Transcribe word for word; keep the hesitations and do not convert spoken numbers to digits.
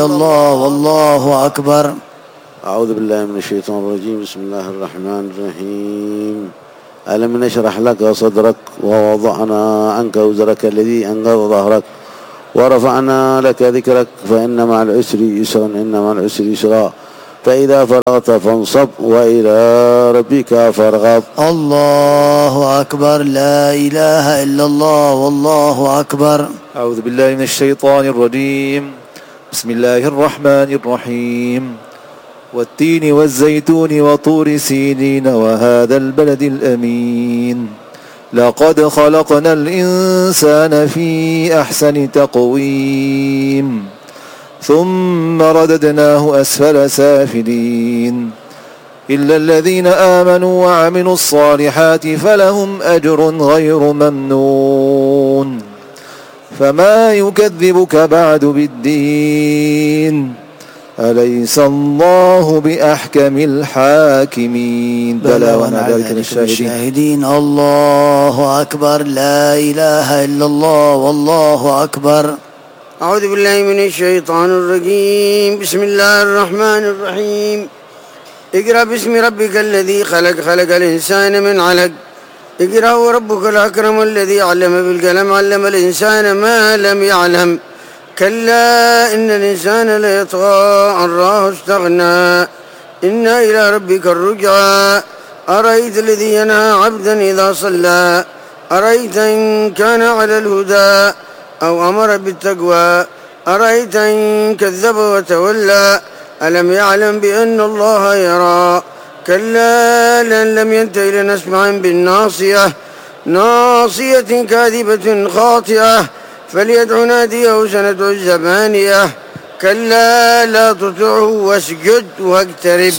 الله والله أكبر. أعوذ بالله من الشيطان الرجيم. بسم الله الرحمن الرحيم. ألم نشرح لك صدرك ووضعنا عنك وزرك الذي أنقض ظهرك ورفعنا لك ذكرك فإن مع العسر يسرا إن مع العسر يسرا فإذا فرغت فانصب وإلى ربك فارغب. الله أكبر. لا إله إلا الله والله أكبر. أعوذ بالله من الشيطان الرجيم. بسم الله الرحمن الرحيم. والتين والزيتون وطور سينين وهذا البلد الأمين لقد خلقنا الإنسان في أحسن تقويم ثم رددناه أسفل سافلين إلا الذين آمنوا وعملوا الصالحات فلهم أجر غير ممنون فما يكذبك بعد بالدين أليس الله بأحكم الحاكمين بلى وأنا ذلك من الشاهدين. الله أكبر. لا إله إلا الله والله أكبر. أعوذ بالله من الشيطان الرجيم. بسم الله الرحمن الرحيم. اقرأ باسم ربك الذي خلق خلق الإنسان من علق اقرأ وربك الأكرم الذي علم بالقلم علم الإنسان ما لم يعلم كلا إن الإنسان ليطغى أن رآه استغنى إن إلى ربك الرجعى أرأيت الذي ينهى عبدا إذا صلى أرأيت إن كان على الهدى أو أمر بالتقوى أرأيت إن كذب وتولى ألم يعلم بأن الله يرى كلا لئن لم ينته لنسمعا بالناصية ناصية كاذبة خاطئة فليدع ناديه سندع الزبانية كلا لا تطعه واسجد واقترب.